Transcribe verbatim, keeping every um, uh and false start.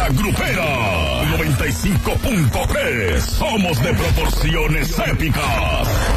La Grupera noventa y cinco punto tres. Somos de proporciones épicas.